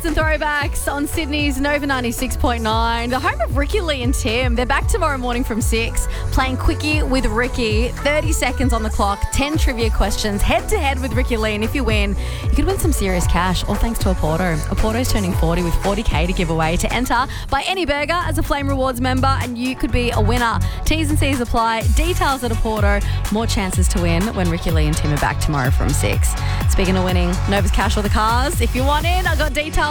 Hits and throwbacks on Sydney's Nova 96.9. The home of Ricky Lee and Tim. They're back tomorrow morning from 6, playing Quickie with Ricky. 30 seconds on the clock, 10 trivia questions, head-to-head with Ricky Lee. And if you win, you could win some serious cash, all thanks to Oporto. Oporto's turning 40 with 40K to give away. To enter, buy any burger as a Flame Rewards member and you could be a winner. T's and C's apply. Details at Oporto. More chances to win when Ricky Lee and Tim are back tomorrow from 6. Speaking of winning, Nova's cash or the cars. If you want in, I got details